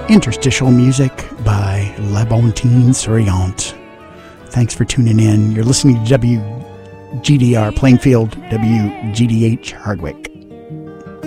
Interstitial music by La Bontine Souriante. Thanks for tuning in. You're listening to WGDR Plainfield, WGDH Hardwick.